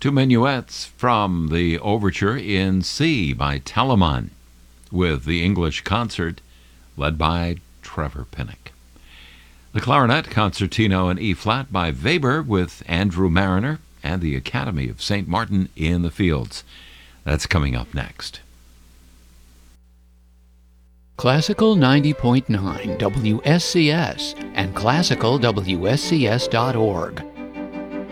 Two minuets from the Overture in C by Telemann, with the English Concert led by Trevor Pinnock. The Clarinet Concertino in E-flat by Weber with Andrew Marriner and the Academy of St. Martin in the Fields. That's coming up next. Classical 90.9 WSCS and classicalwscs.org.